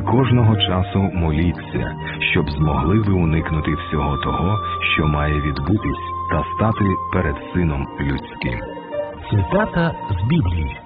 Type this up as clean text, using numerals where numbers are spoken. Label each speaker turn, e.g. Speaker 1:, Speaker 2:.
Speaker 1: кожного часу моліться, щоб змогли ви уникнути всього того, що має відбутись, та стати перед Сином Людським.
Speaker 2: Цитата з Біблії.